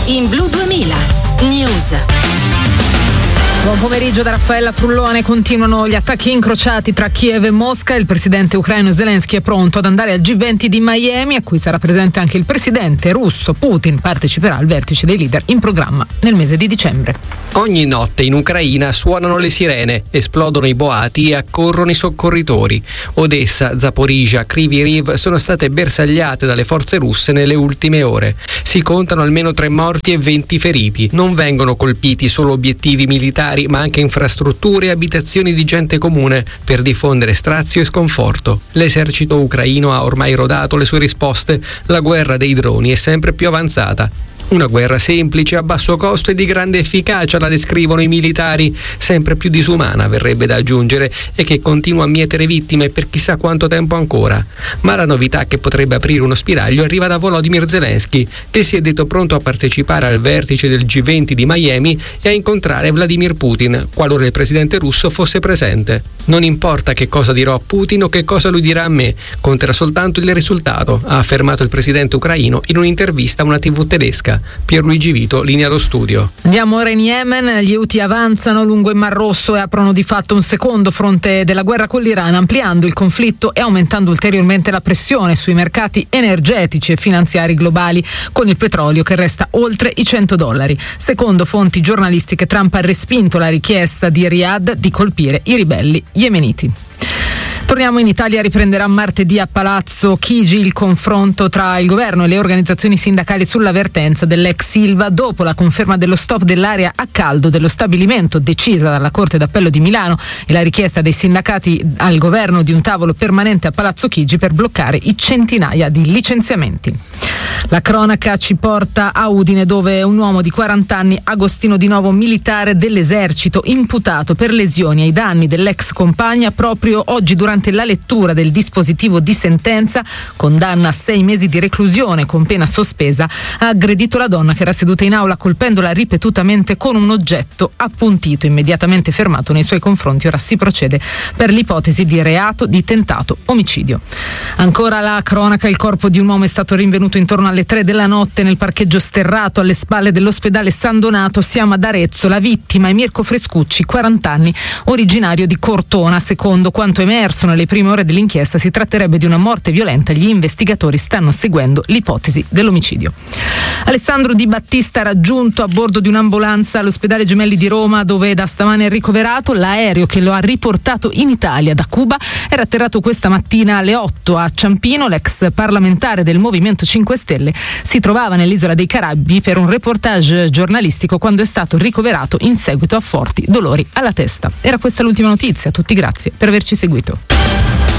in Blu 2000 News. Buon pomeriggio da Raffaella Frullone. Continuano gli attacchi incrociati tra Kiev e Mosca. Il presidente ucraino Zelensky è pronto ad andare al G20 di Miami, a cui sarà presente anche il presidente russo Putin. Parteciperà al vertice dei leader in programma nel mese di dicembre. Ogni notte in Ucraina suonano le sirene, esplodono i boati e accorrono i soccorritori. Odessa, Zaporizhzhia, Kryvyi Rih sono state bersagliate dalle forze russe nelle ultime ore. Si contano almeno 3 morti e 20 feriti. Non vengono colpiti solo obiettivi militari, ma anche infrastrutture e abitazioni di gente comune per diffondere strazio e sconforto. L'esercito ucraino ha ormai rodato le sue risposte. La guerra dei droni è sempre più avanzata. Una guerra semplice, a basso costo e di grande efficacia, la descrivono i militari, sempre più disumana verrebbe da aggiungere, e che continua a mietere vittime per chissà quanto tempo ancora. Ma la novità che potrebbe aprire uno spiraglio arriva da Volodymyr Zelensky, che si è detto pronto a partecipare al vertice del G20 di Miami e a incontrare Vladimir Putin, qualora il presidente russo fosse presente. Non importa che cosa dirò a Putin o che cosa lui dirà a me, conterà soltanto il risultato, ha affermato il presidente ucraino in un'intervista a una TV tedesca. Pierluigi Vito, linea allo studio. Andiamo ora in Yemen. Gli Houthi avanzano lungo il Mar Rosso e aprono di fatto un secondo fronte della guerra con l'Iran, ampliando il conflitto e aumentando ulteriormente la pressione sui mercati energetici e finanziari globali, con il petrolio che resta oltre i $100. Secondo fonti giornalistiche, Trump ha respinto la richiesta di Riyadh di colpire i ribelli yemeniti. Torniamo in Italia. Riprenderà martedì a Palazzo Chigi il confronto tra il governo e le organizzazioni sindacali sulla vertenza dell'ex Ilva, dopo la conferma dello stop dell'area a caldo dello stabilimento decisa dalla Corte d'Appello di Milano e la richiesta dei sindacati al governo di un tavolo permanente a Palazzo Chigi per bloccare i centinaia di licenziamenti. La cronaca ci porta a Udine, dove un uomo di 40 anni, Agostino Di Novo, militare dell'esercito, imputato per lesioni ai danni dell'ex compagna, proprio oggi durante la lettura del dispositivo di sentenza, condanna a 6 mesi di reclusione con pena sospesa, ha aggredito la donna che era seduta in aula, colpendola ripetutamente con un oggetto appuntito. Immediatamente fermato nei suoi confronti, ora si procede per l'ipotesi di reato di tentato omicidio. Ancora la cronaca: il corpo di un uomo è stato rinvenuto intorno alle 3 della notte nel parcheggio sterrato alle spalle dell'ospedale San Donato. Siamo ad Arezzo. La vittima è Mirko Frescucci, 40 anni, originario di Cortona. Secondo quanto emerso nelle prime ore dell'inchiesta, si tratterebbe di una morte violenta. Gli investigatori stanno seguendo l'ipotesi dell'omicidio. Alessandro Di Battista raggiunto a bordo di un'ambulanza all'ospedale Gemelli di Roma, dove da stamane è ricoverato. L'aereo che lo ha riportato in Italia da Cuba era atterrato questa mattina alle 8 a Ciampino. L'ex parlamentare del Movimento 5 Stelle si trovava nell'isola dei Caraibi per un reportage giornalistico quando è stato ricoverato in seguito a forti dolori alla testa. Era questa l'ultima notizia. A tutti grazie per averci seguito.